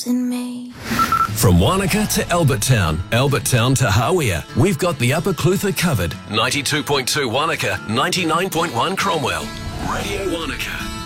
in me. From Wanaka to Albertown, Albertown to Hawea, we've got the Upper Clutha covered. 92.2 Wanaka, 99.1 Cromwell. Radio Wanaka.